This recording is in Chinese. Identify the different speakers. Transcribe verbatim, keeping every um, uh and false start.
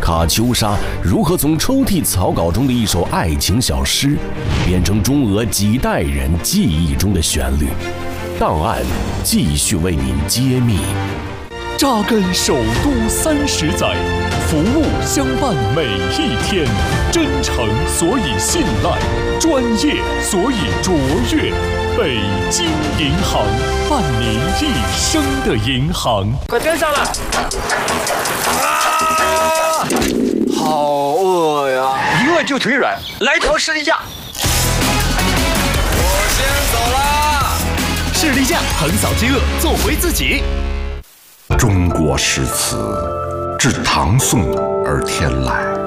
Speaker 1: 卡秋莎如何从抽屉草稿中的一首爱情小诗，变成中俄几代人记忆中的旋律？档案继续为您揭秘。
Speaker 2: 扎根首都三十载，服务相伴每一天。真诚所以信赖，专业所以卓越。北京银行，伴您一生的银行。
Speaker 3: 快跟上了！啊，好饿呀！一饿就腿软，来条士力架。我先走啦！
Speaker 2: 士力架横扫饥饿，做回自己。
Speaker 4: 中国诗词，自唐宋而天来。